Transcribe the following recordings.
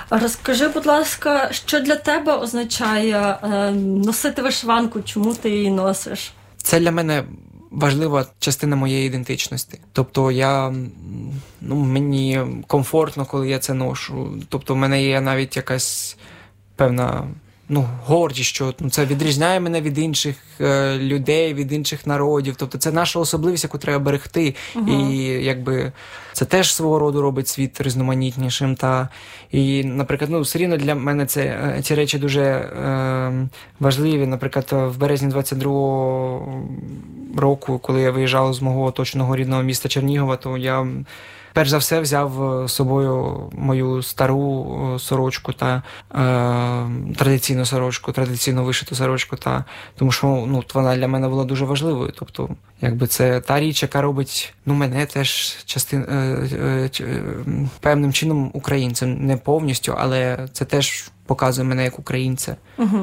Розкажи, будь ласка, що для тебе означає носити вишиванку? Чому ти її носиш? Це для мене важлива частина моєї ідентичності. Тобто мені комфортно, коли я це ношу. Тобто в мене є навіть якась певна гордість, що це відрізняє мене від інших людей, від інших народів. Тобто це наша особливість, яку треба берегти. І якби це теж свого роду робить світ різноманітнішим. І, наприклад, все рівно для мене ці речі дуже важливі. Наприклад, в березні 22-го року, коли я виїжджав з мого оточеного рідного міста Чернігова, то я перш за все взяв з собою мою стару сорочку та традиційну сорочку, традиційно вишиту сорочку, тому що вона для мене була дуже важливою. Тобто, якби це та річ, яка робить мене теж певним чином українцем, не повністю, але це теж показує мене як українця.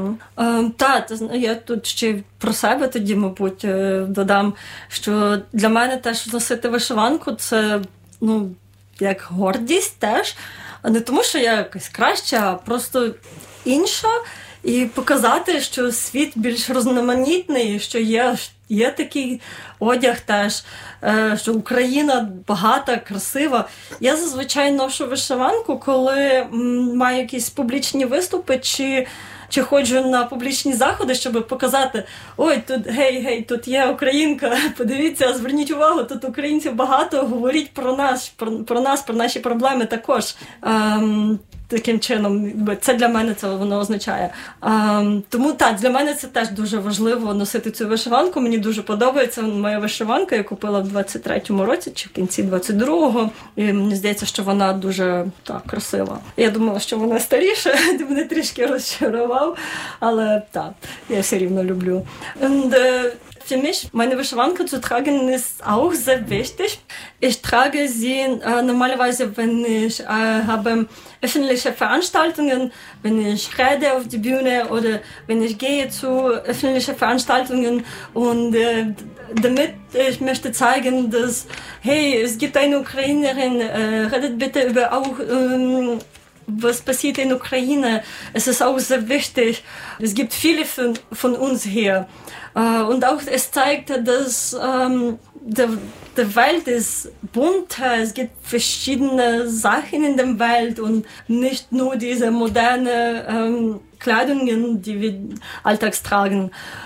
Я тут ще про себе тоді, мабуть, додам, що для мене теж носити вишиванку – це як гордість теж, а не тому, що я якась краща, а просто інша, і показати, що світ більш різноманітний, що є такий одяг теж, що Україна багата, красива. Я зазвичай ношу вишиванку, коли маю якісь публічні виступи, чи ходжу на публічні заходи, щоб показати, ой, тут, гей, тут є українка, подивіться, зверніть увагу, тут українців багато, говоріть про нас, про наші проблеми також. Таким чином, це для мене воно означає. Тому для мене це теж дуже важливо носити цю вишиванку. Мені дуже подобається моя вишиванка, я купила в 23-му році, чи в кінці 22-го. І мені здається, що вона дуже красива. Я думала, що вона старіша, мене трішки розчарував, але я все рівно люблю. Für mich, meine Wishwanka zu tragen, ist auch sehr wichtig. Ich trage sie normalerweise, wenn ich habe öffentliche Veranstaltungen, wenn ich rede auf die Bühne oder wenn ich gehe zu öffentlichen Veranstaltungen und damit ich möchte zeigen, dass, hey, es gibt eine Ukrainerin, redet bitte über auch was passiert in Ukraine. Es ist auch sehr wichtig. Es gibt viele von uns hier. Und auch es zeigt, dass der Welt ist bunter. Es gibt verschiedene Sachen in der Welt und nicht nur diese moderne Kleidungen, die wir alltags tragen.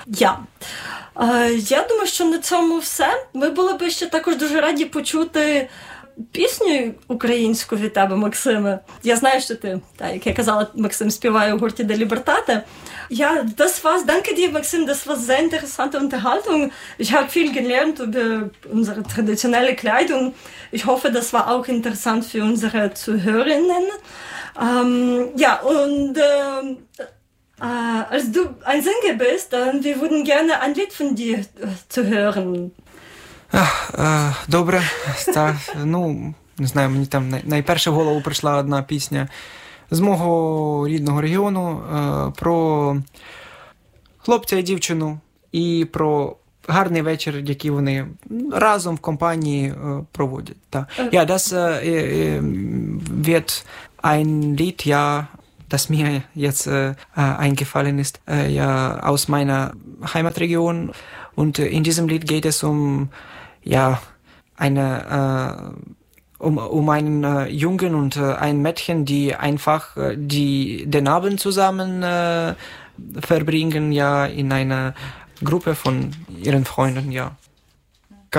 Я думаю, що на цьому все. Ми були б ще також дуже раді почути пісню українську від тебе, Максиме. Я знаю, що ти, як я казала, Максим співає у гурті «De Libertate». Danke dir, Maxim, das war sehr interessante Unterhaltung. Ich habe viel gelernt über unsere traditionelle Kleidung. Ich hoffe, das war auch interessant für unsere Zuhörerinnen. Als du ein Sänger bist, wir würden gerne ein Lied von dir zu hören. Добре. Не знаю, мені там найперше в голову прийшла одна пісня з мого рідного регіону про хлопця і дівчину і про гарний вечір, який вони разом в компанії проводять. Das wird ein Lied, das mir jetzt eingefallen ist, aus meiner Heimatregion. Und in diesem Lied geht es um einen Jungen und ein Mädchen, die einfach den Abend zusammen verbringen, in einer Gruppe von ihren Freunden,